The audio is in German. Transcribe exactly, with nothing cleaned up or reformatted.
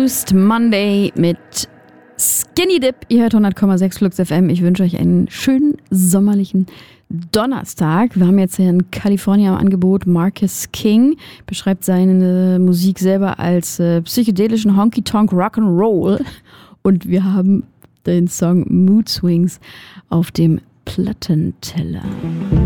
Confused Monday mit Skinny Dip. Ihr hört hundert Komma sechs Flux F M. Ich wünsche euch einen schönen sommerlichen Donnerstag. Wir haben jetzt hier in Kalifornien am Angebot Marcus King. Beschreibt seine Musik selber als äh, psychedelischen Honky-Tonk Rock'n'Roll. Und wir haben den Song Mood Swings auf dem Plattenteller.